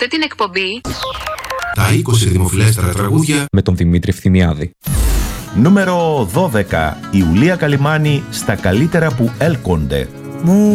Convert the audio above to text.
Ακούτε την εκπομπή Τα 20 δημοφιλέστερα τραγούδια με τον Δημήτρη Φθιμιάδη. Νούμερο 12. Ιουλία Καλυμάνη στα καλύτερα που έλκονται.